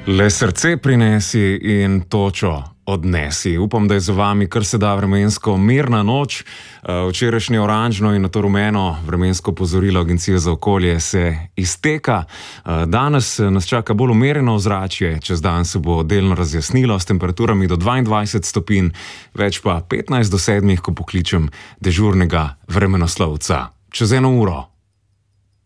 Le srce prinesi in točo odnesi. Upam, da je za vami kar se da vremensko mirna noč. Včerajšnje oranžno in nato rumeno vremensko opozorilo Agencije za okolje se izteka. Danes nas čaka bolj umirjeno ozračje, čez dan se bo delno razjasnilo s temperaturami do 22 stopinj, več pa 15 do 7, ko pokličem dežurnega vremenoslovca. Čez 1 uro